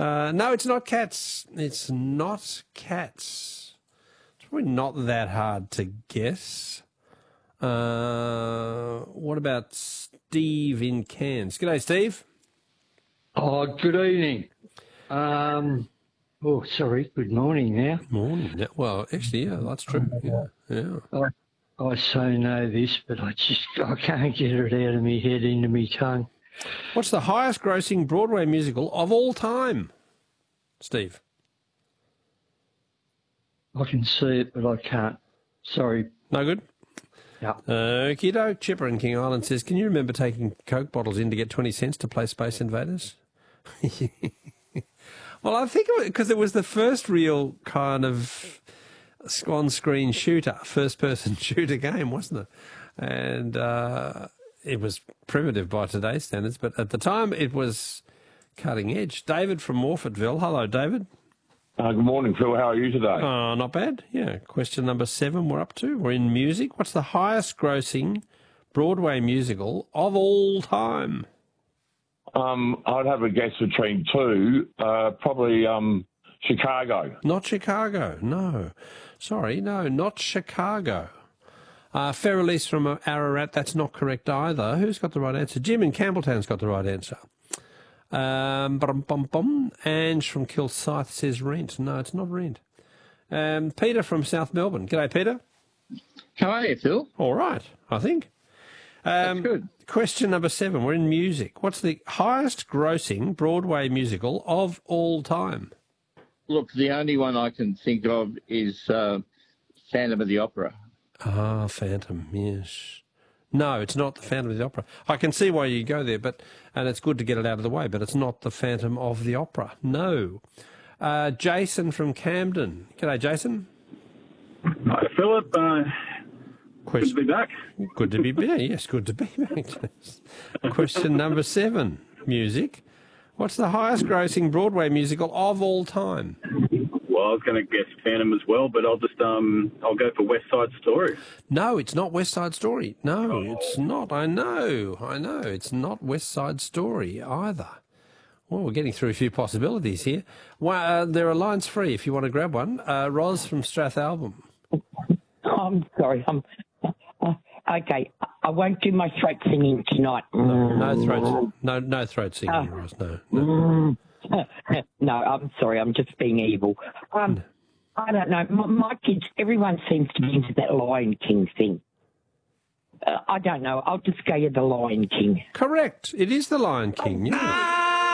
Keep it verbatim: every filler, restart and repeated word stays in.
Uh, no, it's not Cats. It's not Cats. It's probably not that hard to guess. Uh, what about Steve in Cairns? G'day, Steve. Oh, good evening. Um, oh, sorry, good morning now. Morning. Yeah, well, actually, yeah, that's true. Yeah, yeah. I, I so know this, but I just I can't get it out of my head into my tongue. What's the highest grossing Broadway musical of all time, Steve? I can see it, but I can't. Sorry. No good? Yeah. Okie doke. Chipper in King Island says, can you remember taking Coke bottles in to get twenty cents to play Space Invaders? Well, I think because it, it was the first real kind of on-screen shooter, first-person shooter game, wasn't it? And uh, it was primitive by today's standards, but at the time it was cutting edge. David from Morfettville. Hello, David. Uh, good morning, Phil. How are you today? Oh, not bad. Yeah. Question number seven we're up to. We're in music. What's the highest grossing Broadway musical of all time? Um, I'd have a guess between two. Uh, probably um, Chicago. Not Chicago. No. Sorry. No, not Chicago. Uh, fair release from Ararat. That's not correct either. Who's got the right answer? Jim in Campbelltown's got the right answer. Um, bum, bum, bum. Ange from Kilsyth says Rent. No, it's not Rent. Um, Peter from South Melbourne. G'day, Peter. How are you, Phil? All right, I think. Um, That's good. Question number seven. We're in music. What's the highest grossing Broadway musical of all time? Look, the only one I can think of is uh, Phantom of the Opera. Ah, Phantom, yes. No, it's not the Phantom of the Opera. I can see why you go there, but and it's good to get it out of the way, but it's not the Phantom of the Opera. No. Uh, Jason from Camden. G'day, Jason. Hi, Philip. Uh, good to be back. Good to be back. Yes, good to be back. Question number seven. Music. What's the highest grossing Broadway musical of all time? Well, I was going to guess Phantom as well, but I'll just um I'll go for West Side Story. No, it's not West Side Story. No, oh. It's not. I know. I know. It's not West Side Story either. Well, we're getting through a few possibilities here. Well, uh, there are lines free if you want to grab one. Uh, Roz from Strathalbyn. Oh, I'm sorry. I'm uh, okay. I won't do my throat singing tonight. No, no throat. No, no throat singing, uh, Roz. No. no. No, I'm sorry. I'm just being evil. Um, I don't know. My, my kids, everyone seems to be into that Lion King thing. Uh, I don't know. I'll just go with the Lion King. Correct. It is the Lion King. Yeah.